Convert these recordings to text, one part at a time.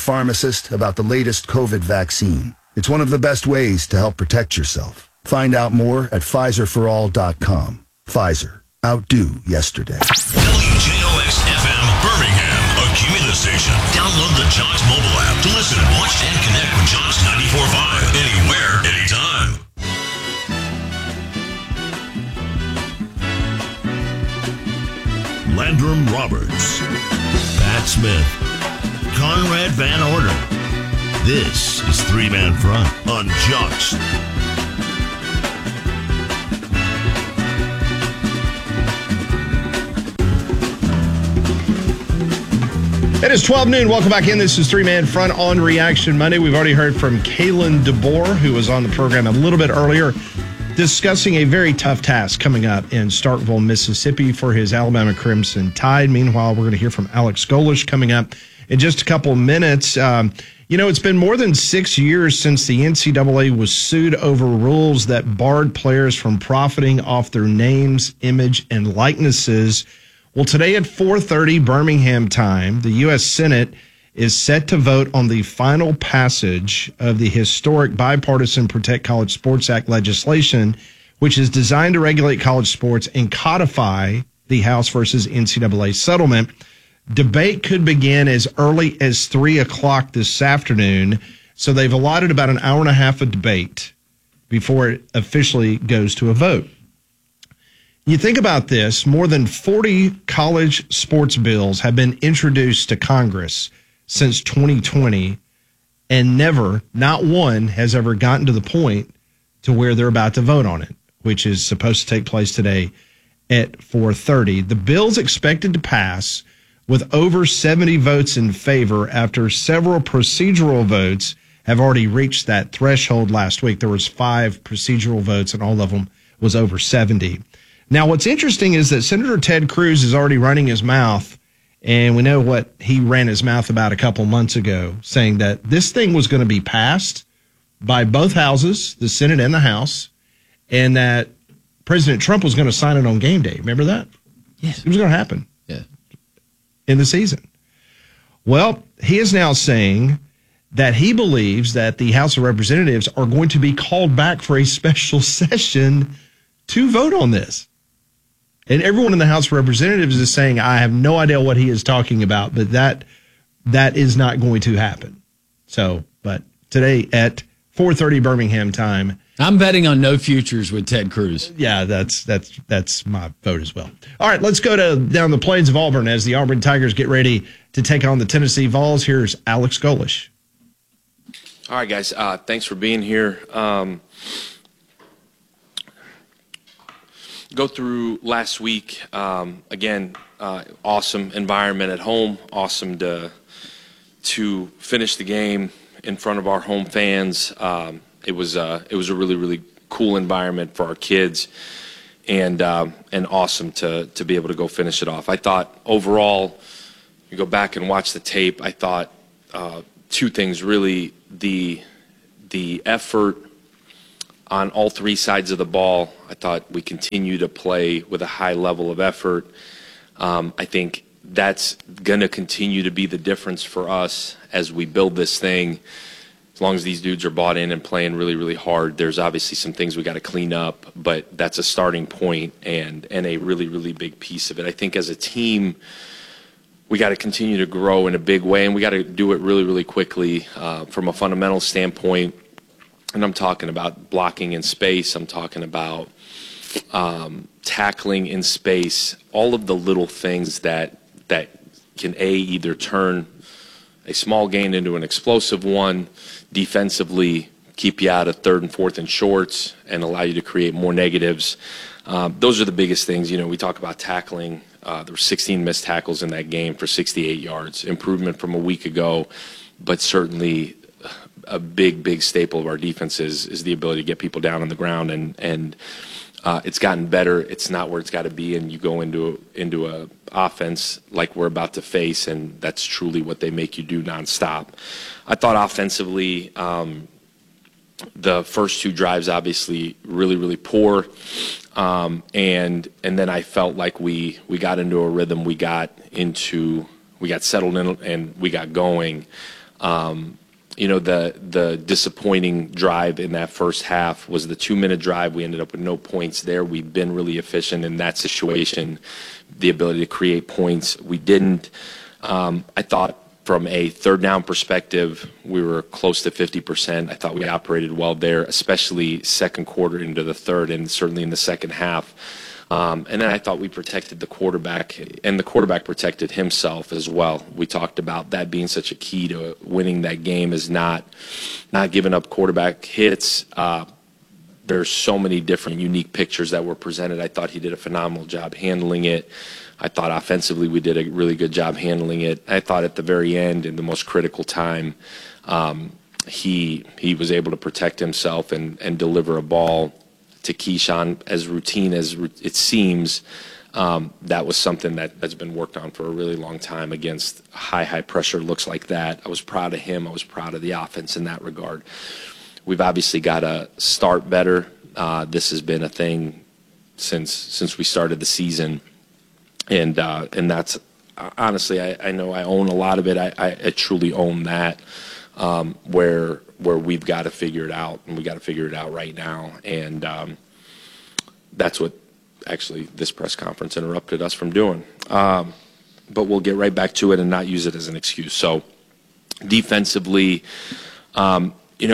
pharmacist about the latest COVID vaccine. It's one of the best ways to help protect yourself. Find out more at PfizerForAll.com. Pfizer. Outdo yesterday. WJOX-FM Birmingham, a Cumulus station. Download the Jocks mobile app to listen, watch, and connect with Jocks 94.5 anywhere, anytime. Landrum Roberts, Pat Smith, Conrad Van Orden. This is Three Man Front on Jocks. It is 12 noon. Welcome back in. This is Three Man Front on Reaction Monday. We've already heard from Kalen DeBoer, who was on the program a little bit earlier, discussing a very tough task coming up in Starkville, Mississippi for his Alabama Crimson Tide. Meanwhile, we're going to hear from Alex Golesh coming up in just a couple of minutes. It's been more than 6 years since the NCAA was sued over rules that barred players from profiting off their names, image, and likenesses. Well, today at 4:30 Birmingham time, the U.S. Senate is set to vote on the final passage of the historic Bipartisan Protect College Sports Act legislation, which is designed to regulate college sports and codify the House versus NCAA settlement. Debate could begin as early as 3 o'clock this afternoon, so they've allotted about an hour and a half of debate before it officially goes to a vote. You think about this, more than 40 college sports bills have been introduced to Congress since 2020, and not one has ever gotten to the point to where they're about to vote on it, which is supposed to take place today at 4:30. The bill's expected to pass with over 70 votes in favor after several procedural votes have already reached that threshold last week. There was 5 procedural votes, and all of them was over 70. Now, what's interesting is that Senator Ted Cruz is already running his mouth, and we know what he ran his mouth about a couple months ago, saying that this thing was going to be passed by both houses, the Senate and the House, and that President Trump was going to sign it on game day. Remember that? Yes. It was going to happen. Yeah. In the season. Well, he is now saying that he believes that the House of Representatives are going to be called back for a special session to vote on this. And everyone in the House of Representatives is saying, I have no idea what he is talking about, but that is not going to happen. So, but today at 4:30 Birmingham time. I'm betting on no futures with Ted Cruz. Yeah, that's my vote as well. All right, let's go down the plains of Auburn as the Auburn Tigers get ready to take on the Tennessee Vols. Here's Alex Golesh. All right, guys. Thanks for being here. Go through last week. Again, awesome environment at home. Awesome to finish the game in front of our home fans. It was a really, really cool environment for our kids, and awesome to be able to go finish it off. I thought overall, you go back and watch the tape. I thought 2 things really: the effort on all 3 sides of the ball. I thought we continue to play with a high level of effort. I think that's going to continue to be the difference for us as we build this thing. As long as these dudes are bought in and playing really, really hard, there's obviously some things we got to clean up, but that's a starting point and a really, really big piece of it. I think as a team, we got to continue to grow in a big way, and we got to do it really, really quickly from a fundamental standpoint. And I'm talking about blocking in space. I'm talking about tackling in space. All of the little things that can either turn a small gain into an explosive one, defensively keep you out of 3rd and 4th and shorts, and allow you to create more negatives. Those are the biggest things. We talk about tackling. There were 16 missed tackles in that game for 68 yards. Improvement from a week ago, but certainly a big staple of our defense is the ability to get people down on the ground, and it's gotten better. It's not where it's got to be, and you go into a offense like we're about to face, and that's truly what they make you do nonstop. I thought offensively, the first 2 drives obviously really, really poor, and then I felt like we got into a rhythm. We got settled in and we got going. The disappointing drive in that first half was the 2-minute drive. We ended up with no points there. We've been really efficient in that situation, the ability to create points. We didn't. I thought from a third down perspective, we were close to 50%. I thought we operated well there, especially second quarter into the third and certainly in the second half. And then I thought we protected the quarterback, and the quarterback protected himself as well. We talked about that being such a key to winning that game, is not giving up quarterback hits. There's so many different unique pictures that were presented. I thought he did a phenomenal job handling it. I thought offensively we did a really good job handling it. I thought at the very end, in the most critical time, he was able to protect himself and deliver a ball to Keyshawn, as routine as it seems. That was something that's been worked on for a really long time against high pressure looks like that. I was proud of him. I was proud of the offense in that regard. We've obviously got to start better. This has been a thing since we started the season, and that's honestly, I know I own a lot of it. I truly own that, where we've got to figure it out, and we got to figure it out right now. And that's what actually this press conference interrupted us from doing. But we'll get right back to it and not use it as an excuse. So defensively, we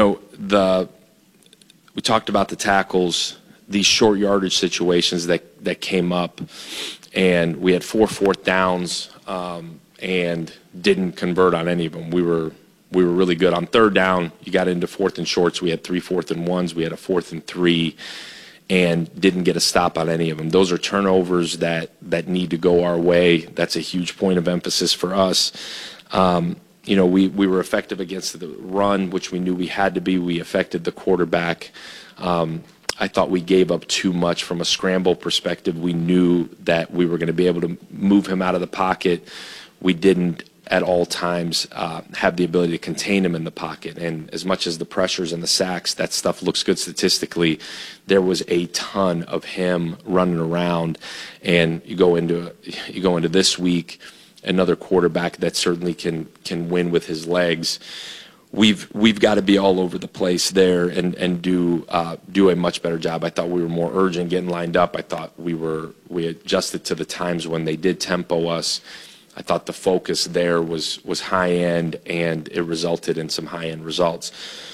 talked about the tackles, these short yardage situations that came up, and we had 4 fourth downs and didn't convert on any of them. We were really good on third down. You got into 4th and shorts. We had 3 4th and 1s. We had a 4th and 3, and didn't get a stop on any of them. Those are turnovers that need to go our way. That's a huge point of emphasis for us. We were effective against the run, which we knew we had to be. We affected the quarterback. I thought we gave up too much from a scramble perspective. We knew that we were going to be able to move him out of the pocket. We didn't at all times have the ability to contain him in the pocket. And as much as the pressures and the sacks, that stuff looks good statistically, there was a ton of him running around. And you go into this week, another quarterback that certainly can win with his legs. We've got to be all over the place there and do a much better job. I thought we were more urgent getting lined up. I thought we adjusted to the times when they did tempo us. I thought the focus there was high end, and it resulted in some high end results.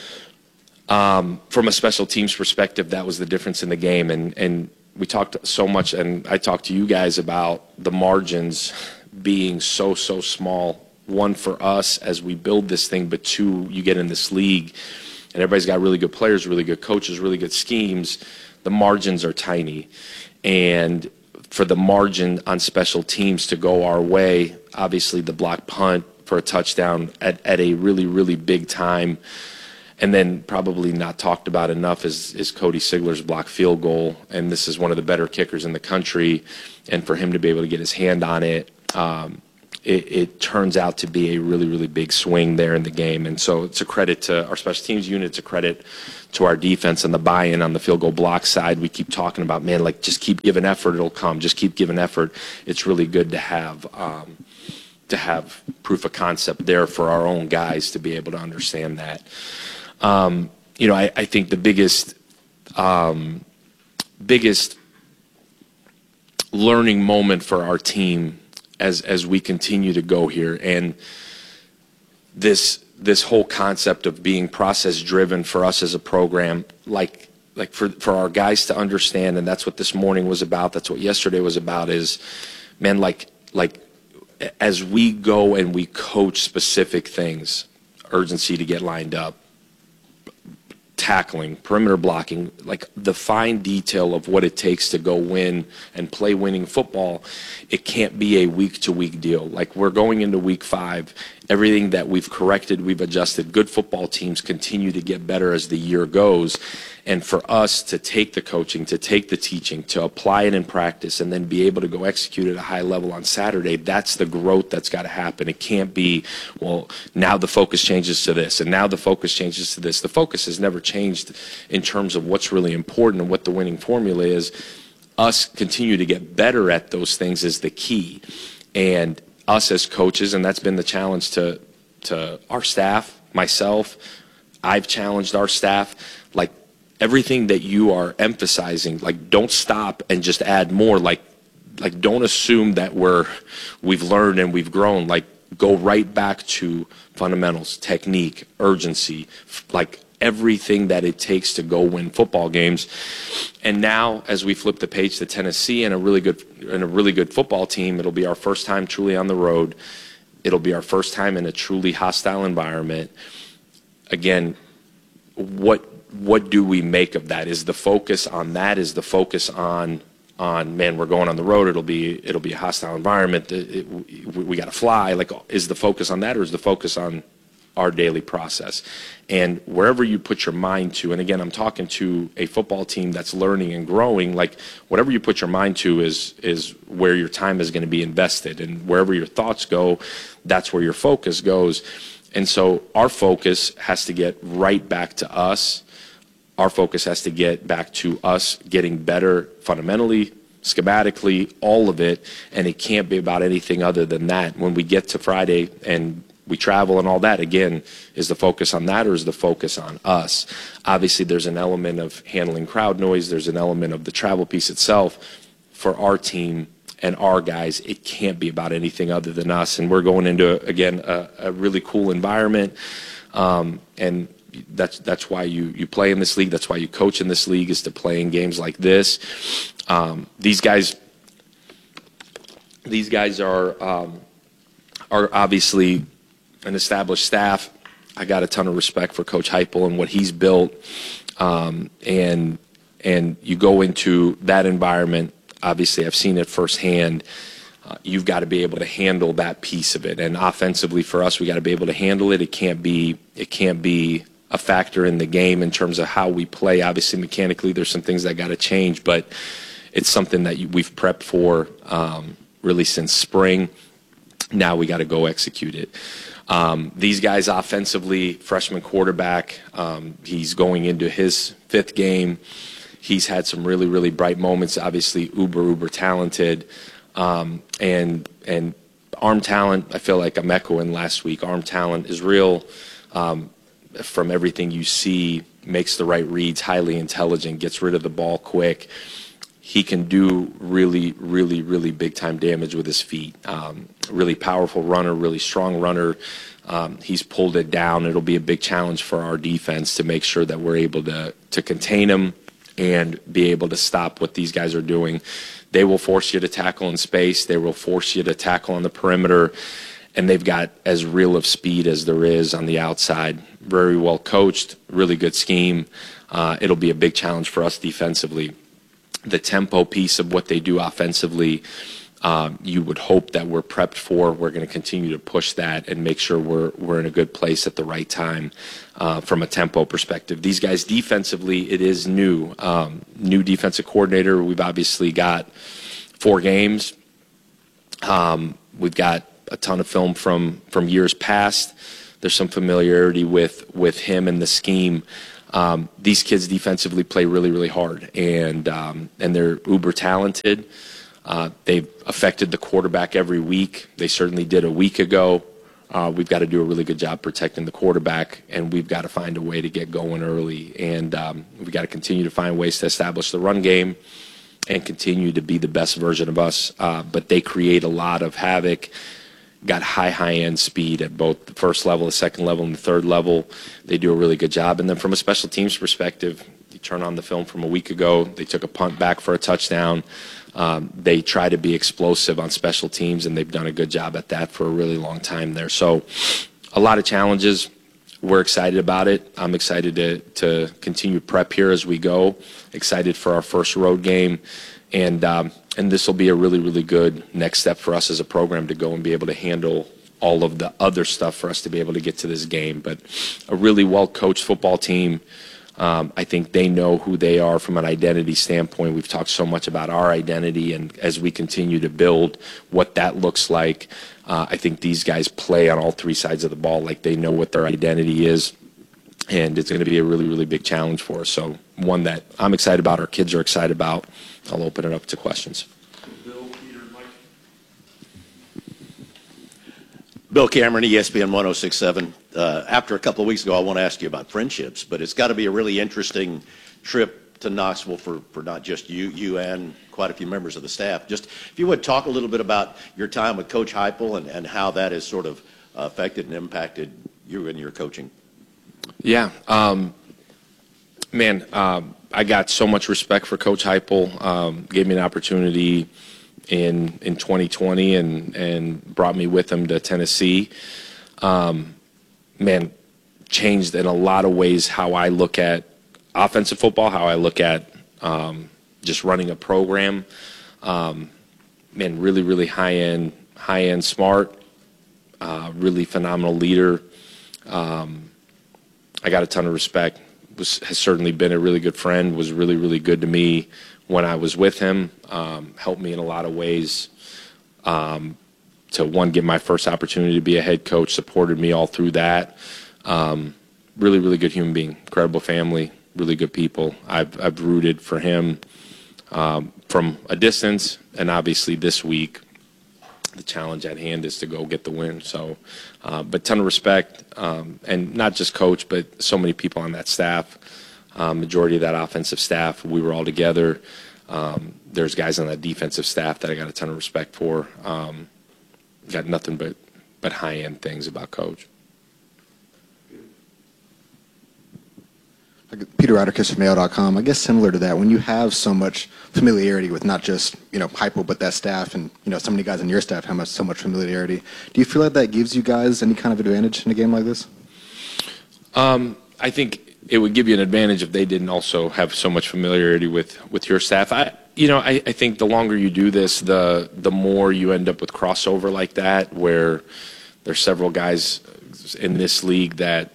From a special teams perspective, that was the difference in the game. And we talked so much, and I talked to you guys about the margins being so small. One, for us as we build this thing, but two, you get in this league and everybody's got really good players, really good coaches, really good schemes. The margins are tiny. And for the margin on special teams to go our way, obviously the block punt for a touchdown at a really, really big time, and then probably not talked about enough is Cody Sigler's block field goal. And this is one of the better kickers in the country. And for him to be able to get his hand on it, it turns out to be a really, really big swing there in the game. And so it's a credit to our special teams unit. It's a credit to our defense and the buy-in on the field goal block side. We keep talking about, man, like, just keep giving effort. It'll come. Just keep giving effort. It's really good to have proof of concept there for our own guys to be able to understand that. I think the biggest learning moment for our team as we continue to go here, and this whole concept of being process driven for us as a program, like for our guys to understand, and that's what this morning was about, that's what yesterday was about, is, man, like as we go and we coach specific things, urgency to get lined up, tackling, perimeter blocking, like the fine detail of what it takes to go win and play winning football, it can't be a week-to-week deal. Like, we're going into week 5. Everything that we've corrected, we've adjusted. Good football teams continue to get better as the year goes. And for us to take the coaching, to take the teaching, to apply it in practice, and then be able to go execute at a high level on Saturday, that's the growth that's got to happen. It can't be, well, now the focus changes to this, and now the focus changes to this. The focus has never changed in terms of what's really important and what the winning formula is. Us continue to get better at those things is the key. And us as coaches, and that's been the challenge to to our staff, myself. I've challenged our staff, like everything that you are emphasizing, like don't stop and just add more. Like don't assume that we've learned and we've grown. Like go right back to fundamentals, technique, urgency, like everything that it takes to go win football games. And now, as we flip the page to Tennessee and a really good football team, it'll be our first time truly on the road. It'll be our first time in a truly hostile environment. Again, what do we make of that? Is the focus on that? Is the focus on man, we're going on the road, it'll be a hostile environment, we got to fly? Like, is the focus on that, or is the focus on our daily process? And wherever you put your mind to, and again, I'm talking to a football team that's learning and growing, like whatever you put your mind to is where your time is going to be invested, and wherever your thoughts go, that's where your focus goes. And so our focus has to get right back to us. Our focus has to get back to us getting better fundamentally, schematically, all of it, and it can't be about anything other than that. When we get to Friday and we travel and all that, again, is the focus on that, or is the focus on us? Obviously, there's an element of handling crowd noise. There's an element of the travel piece itself. For our team and our guys, it can't be about anything other than us. And we're going into, again, a really cool environment, and that's why you play in this league. That's why you coach in this league, is to play in games like this. These guys are obviously an established staff. I got a ton of respect for Coach Heupel and what he's built. And you go into that environment. Obviously, I've seen it firsthand. You've got to be able to handle that piece of it. And offensively, for us, we got to be able to handle it. It can't be a factor in the game in terms of how we play. Obviously, mechanically, there's some things that got to change, but it's something that we've prepped for really since spring. Now we got to go execute it. These guys offensively, freshman quarterback, he's going into his 5th game. He's had some really, really bright moments, obviously uber talented. And arm talent, I feel like I'm echoing last week. Arm talent is real. From everything you see, makes the right reads, highly intelligent, gets rid of the ball quick. He can do really, really, really big-time damage with his feet. Really powerful runner, really strong runner. He's pulled it down. It'll be a big challenge for our defense to make sure that we're able to contain him and be able to stop what these guys are doing. They will force you to tackle in space. They will force you to tackle on the perimeter. And they've got as real of speed as there is on the outside. Very well coached, really good scheme. It'll be a big challenge for us defensively. The tempo piece of what they do offensively, you would hope that we're prepped for. We're going to continue to push that and make sure we're in a good place at the right time from a tempo perspective. These guys defensively, it is new. New defensive coordinator. We've obviously got 4 games. We've got a ton of film from years past. There's some familiarity with him and the scheme. These kids defensively play really, really hard, and they're uber talented. They've affected the quarterback every week. They certainly did a week ago. We've got to do a really good job protecting the quarterback, and we've got to find a way to get going early. And we've got to continue to find ways to establish the run game and continue to be the best version of us. But they create a lot of havoc. Got high-end speed at both the first level, the second level, and the third level. They do a really good job. And then from a special teams perspective, you turn on the film from a week ago. They took a punt back for a touchdown. They try to be explosive on special teams, and they've done a good job at that for a really long time there. So a lot of challenges. We're excited about it. I'm excited to continue prep here as we go. Excited for our first road game. And this will be a really, really good next step for us as a program to go and be able to handle all of the other stuff for us to be able to get to this game. But a really well-coached football team. I think they know who they are from an identity standpoint. We've talked so much about our identity, and as we continue to build what that looks like, I think these guys play on all 3 sides of the ball like they know what their identity is. And it's going to be a really, really big challenge for us. So one that I'm excited about, our kids are excited about. I'll open it up to questions. Bill Cameron, ESPN 106.7. After a couple of weeks ago, I want to ask you about friendships, but it's got to be a really interesting trip to Knoxville for not just you and quite a few members of the staff. Just if you would talk a little bit about your time with Coach Heupel and how that has sort of affected and impacted you and your coaching. Yeah, I got so much respect for Coach Heupel. Gave me an opportunity in 2020 and brought me with him to Tennessee. Changed in a lot of ways how I look at offensive football, how I look at just running a program. Really, really high-end, smart, really phenomenal leader. I got a ton of respect. Has certainly been a really good friend, was really, really good to me when I was with him, helped me in a lot of ways to, one, get my first opportunity to be a head coach, supported me all through that. Really, really good human being, incredible family, really good people. I've rooted for him from a distance, and obviously this week the challenge at hand is to go get the win. So, but ton of respect, and not just coach, but so many people on that staff. Majority of that offensive staff, we were all together. There's guys on that defensive staff that I got a ton of respect for. Got nothing but high-end things about Coach. Peter Atterkiss from Mail.com. I guess similar to that, when you have so much familiarity with not just Heupel, but that staff, and so many guys on your staff have so much familiarity, do you feel like that gives you guys any kind of advantage in a game like this? I think it would give you an advantage if they didn't also have so much familiarity with your staff. I think the longer you do this, the more you end up with crossover like that, where there's several guys in this league that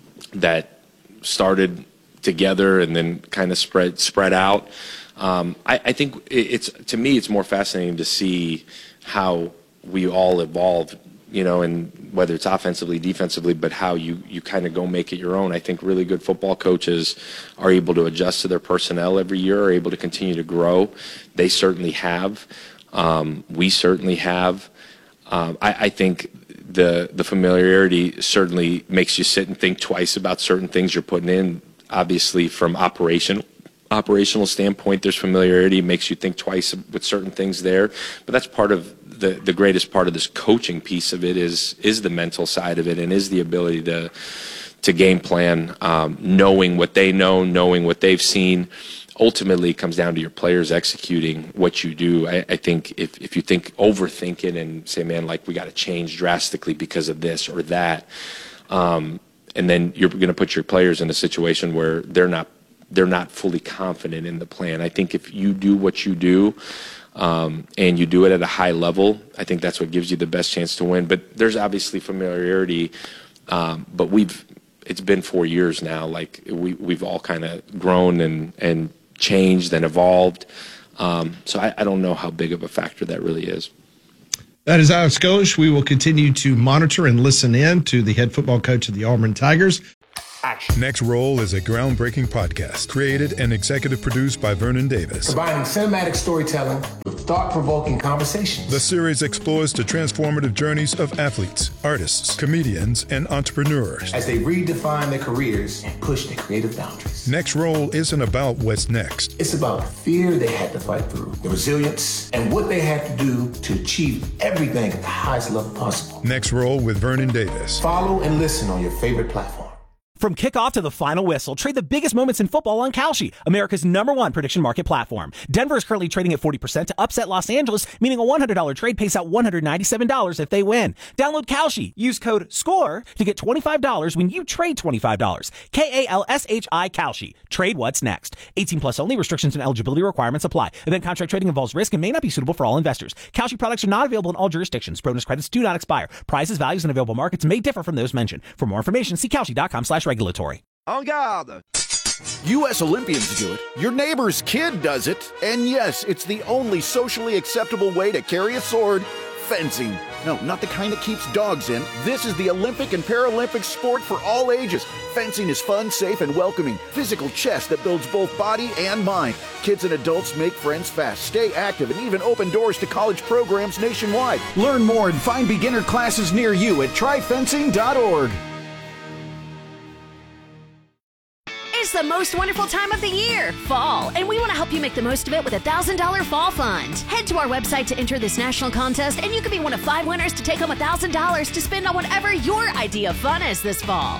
started together and then kind of spread out. I think to me it's more fascinating to see how we all evolved, and whether it's offensively, defensively, but how you kind of go make it your own. I think really good football coaches are able to adjust to their personnel every year, are able to continue to grow. They certainly have. We certainly have. I think the familiarity certainly makes you sit and think twice about certain things you're putting in. Obviously, from operational standpoint, there's familiarity, makes you think twice with certain things there. But that's part of the greatest part of this coaching piece of it is the mental side of it, and is the ability to game plan, knowing what they know, knowing what they've seen. Ultimately, it comes down to your players executing what you do. I think if you overthink it and say, man, we got to change drastically because of this or that, and then you're going to put your players in a situation where they're not fully confident in the plan. I think if you do what you do, and you do it at a high level, I think that's what gives you the best chance to win. But there's obviously familiarity, but it's been 4 years now. We've all kind of grown and changed and evolved. So I don't know how big of a factor that really is. That is Alex Golesh. We will continue to monitor and listen in to the head football coach of the Auburn Tigers. Next Roll is a groundbreaking podcast created and executive produced by Vernon Davis. Combining cinematic storytelling with thought-provoking conversations. The series explores the transformative journeys of athletes, artists, comedians, and entrepreneurs as they redefine their careers and push their creative boundaries. Next Roll isn't about what's next. It's about the fear they had to fight through, the resilience, and what they had to do to achieve everything at the highest level possible. Next Roll with Vernon Davis. Follow and listen on your favorite platform. From kickoff to the final whistle, trade the biggest moments in football on Kalshi, America's #1 prediction market platform. Denver is currently trading at 40% to upset Los Angeles, meaning a $100 trade pays out $197 if they win. Download Kalshi. Use code SCORE to get $25 when you trade $25. KALSHI Kalshi. Trade what's next. 18 plus only. Restrictions and eligibility requirements apply. Event contract trading involves risk and may not be suitable for all investors. Kalshi products are not available in all jurisdictions. Bonus credits do not expire. Prices, values, and available markets may differ from those mentioned. For more information, see Kalshi.com/regulatory. En garde! U.S. Olympians do it, your neighbor's kid does it, and yes, it's the only socially acceptable way to carry a sword fencing. No, not the kind that keeps dogs in. This is the Olympic and Paralympic sport for all ages. Fencing is fun, safe, and welcoming. Physical chess that builds both body and mind. Kids and adults make friends fast, stay active, and even open doors to college programs nationwide. Learn more and find beginner classes near you at tryfencing.org. It's the most wonderful time of the year, fall, and we want to help you make the most of it with a $1,000 fall fund. Head to our website to enter this national contest, and you could be one of 5 winners to take home $1,000 to spend on whatever your idea of fun is this fall.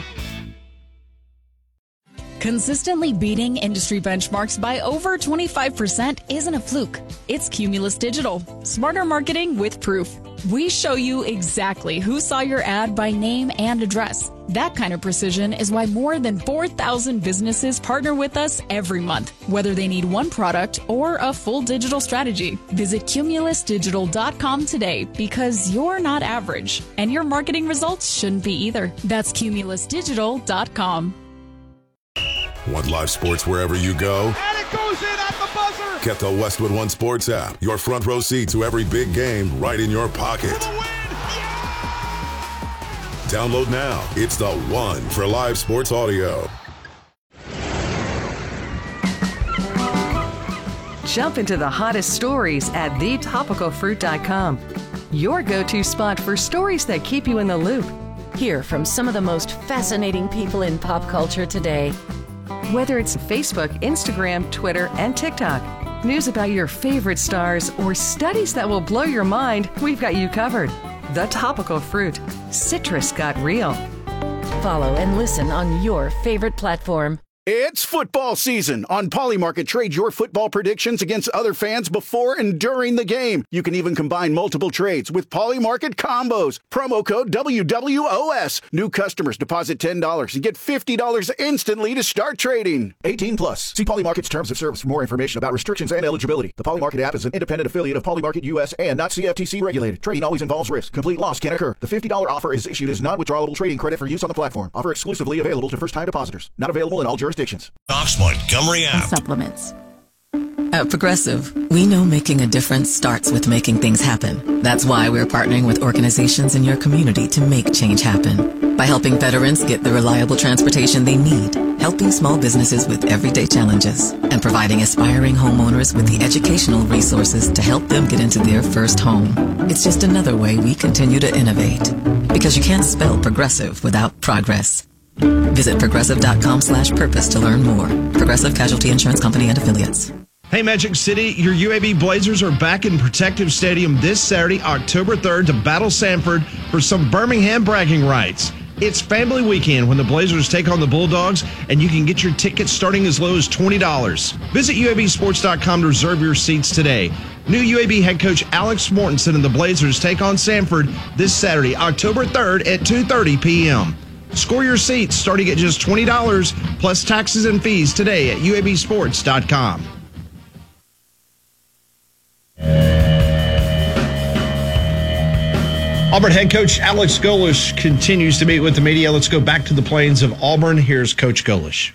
Consistently beating industry benchmarks by over 25% isn't a fluke. It's Cumulus Digital. Smarter marketing with proof. We show you exactly who saw your ad by name and address. That kind of precision is why more than 4,000 businesses partner with us every month, whether they need one product or a full digital strategy. Visit cumulusdigital.com today because you're not average, and your marketing results shouldn't be either. That's cumulusdigital.com. Want live sports wherever you go? And it goes in at the buzzer! Get the Westwood One Sports app. Your front row seat to every big game right in your pocket. Download now. It's the one for live sports audio. Jump into the hottest stories at thetopicalfruit.com. Your go-to spot for stories that keep you in the loop. Hear from some of the most fascinating people in pop culture today. Whether it's Facebook, Instagram, Twitter, and TikTok, news about your favorite stars, or studies that will blow your mind, we've got you covered. The Topical Fruit. Citrus got real. Follow and listen on your favorite platform. It's football season. On Polymarket, trade your football predictions against other fans before and during the game. You can even combine multiple trades with Polymarket combos. Promo code WWOS. New customers deposit $10 and get $50 instantly to start trading. 18 plus. See Polymarket's terms of service for more information about restrictions and eligibility. The Polymarket app is an independent affiliate of Polymarket US and not CFTC regulated. Trading always involves risk. Complete loss can occur. The $50 offer is issued as non-withdrawable trading credit for use on the platform. Offer exclusively available to first-time depositors. Not available in all jurisdictions. Knox Montgomery app. Supplements. At Progressive, we know making a difference starts with making things happen. That's why we're partnering with organizations in your community to make change happen. By helping veterans get the reliable transportation they need, helping small businesses with everyday challenges, and providing aspiring homeowners with the educational resources to help them get into their first home. It's just another way we continue to innovate. Because you can't spell progressive without progress. Visit progressive.com/purpose to learn more. Progressive Casualty Insurance Company and Affiliates. Hey, Magic City, your UAB Blazers are back in Protective Stadium this Saturday, October 3rd, to battle Samford for some Birmingham bragging rights. It's family weekend when the Blazers take on the Bulldogs, and you can get your tickets starting as low as $20. Visit UABsports.com to reserve your seats today. New UAB head coach Alex Mortensen and the Blazers take on Samford this Saturday, October 3rd at 2:30 p.m. Score your seats starting at just $20 plus taxes and fees today at UABsports.com. Auburn head coach Alex Golesh continues to meet with the media. Let's go back to the plains of Auburn. Here's Coach Golesh.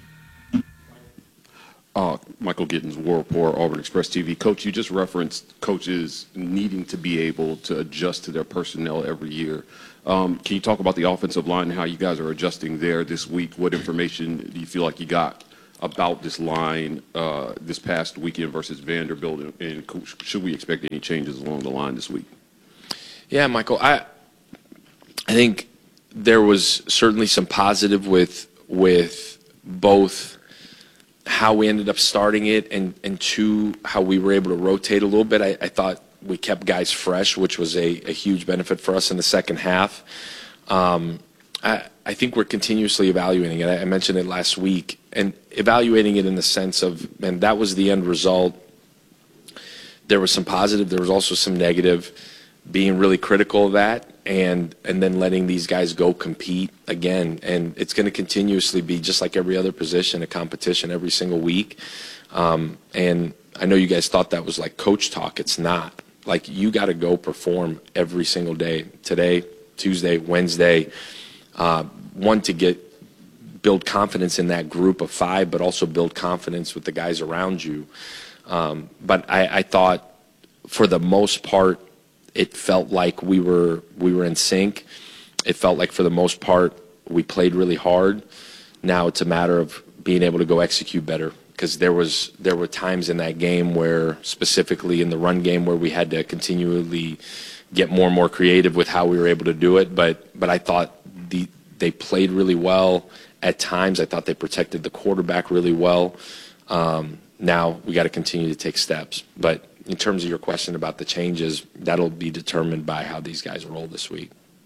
Michael Gittins, World Report, Auburn Express TV. Coach, you just referenced coaches needing to be able to adjust to their personnel every year. Can you talk about the offensive line and how you guys are adjusting there this week? What information do you feel like you got about this line this past weekend versus Vanderbilt? And should we expect any changes along the line this week? Yeah, Michael, I think there was certainly some positive with both how we ended up starting it and two, how we were able to rotate a little bit. I thought we kept guys fresh, which was a huge benefit for us in the second half. I think we're continuously evaluating it. I mentioned it last week, and evaluating it in the sense of, man, that was the end result. There was some positive. There was also some negative. Being really critical of that and then letting these guys go compete again. And it's going to continuously be, just like every other position, a competition every single week. And I know you guys thought that was like coach talk. It's not. Like, you got to go perform every single day. Today, Tuesday, Wednesday. One, to build confidence in that group of five, but also build confidence with the guys around you. But I thought, for the most part, it felt like we were in sync. It felt like for the most part we played really hard. Now it's a matter of being able to go execute better, because there were times in that game where, specifically in the run game, where we had to continually get more and more creative with how we were able to do it. But I thought they played really well at times. I thought they protected the quarterback really well. Now we got to continue to take steps. But in terms of your question about the changes, that'll be determined by how these guys roll this week.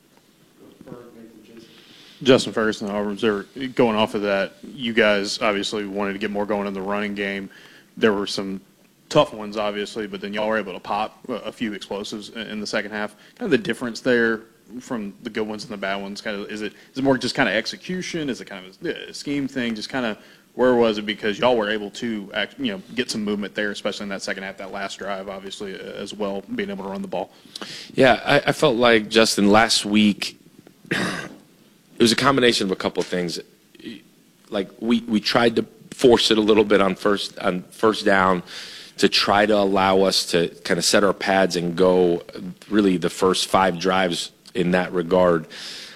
Justin Ferguson, Auburn Observer, going off of that, you guys obviously wanted to get more going in the running game. There were some tough ones, obviously, but then y'all were able to pop a few explosives in the second half. Kind of the difference there from the good ones and the bad ones, kind of is it more just kind of execution? Is it kind of a scheme thing? Just kind of where was it? Because y'all were able to get some movement there, especially in that second half, that last drive, obviously, as well, being able to run the ball. Yeah, I felt like, Justin, last week it was a combination of a couple of things. Like we tried to force it a little bit on first down to try to allow us to kind of set our pads and go really the first 5 drives in that regard.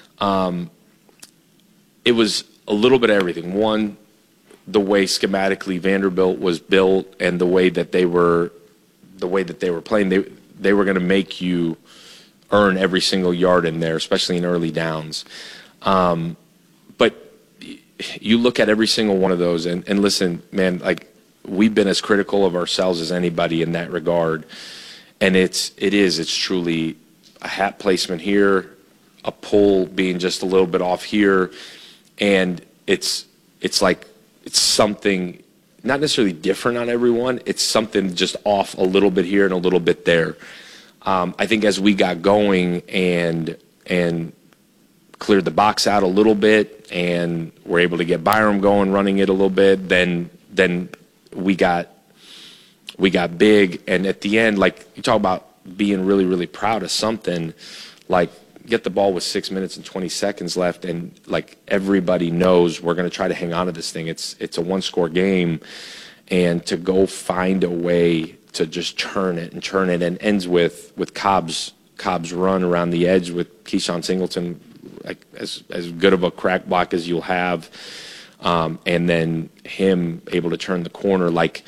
It was a little bit of everything. One, the way schematically Vanderbilt was built and the way that they were playing, they were going to make you earn every single yard in there, especially in early downs. But you look at every single one of those and listen, man, like, we've been as critical of ourselves as anybody in that regard. And it's truly a hat placement here, a pull being just a little bit off here. And it's like, it's something not necessarily different on everyone. It's something just off a little bit here and a little bit there. I think as we got going and cleared the box out a little bit and were able to get Byram going, running it a little bit, then we got big. And at the end, like, you talk about being really, really proud of something, like, get the ball with 6 minutes and 20 seconds left, and like, everybody knows we're going to try to hang on to this thing. It's a 1-score game, and to go find a way to just turn it, and ends with Cobb's run around the edge with Keyshawn Singleton, like as good of a crack block as you'll have, and then him able to turn the corner, like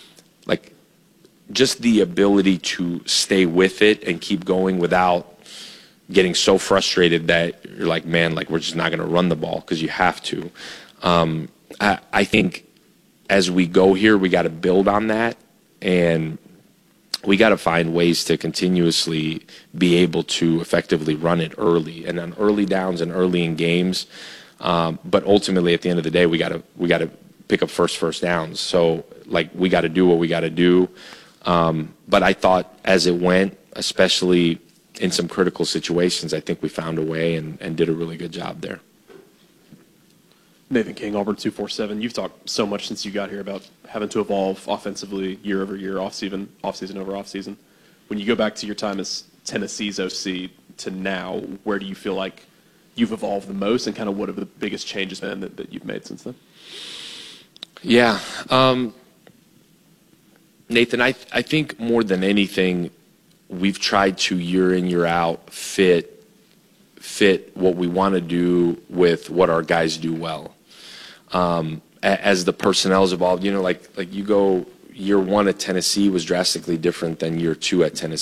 just the ability to stay with it and keep going without getting so frustrated that you're like, man, like, we're just not going to run the ball, because you have to. I think as we go here, we got to build on that, and we got to find ways to continuously be able to effectively run it early and on early downs and early in games. But ultimately, at the end of the day, we got to pick up first downs. So, like, we got to do what we got to do. But I thought as it went, especially in some critical situations, I think we found a way and did a really good job there. Nathan King, Auburn 247. You've talked so much since you got here about having to evolve offensively year over year, off-season over off-season. When you go back to your time as Tennessee's OC to now, where do you feel like you've evolved the most, and kind of what have the biggest changes been that you've made since then? Yeah. Nathan, I think more than anything, we've tried to year in, year out fit what we want to do with what our guys do well. As the personnel's evolved, like you go, year 1 at Tennessee was drastically different than year 2 at Tennessee.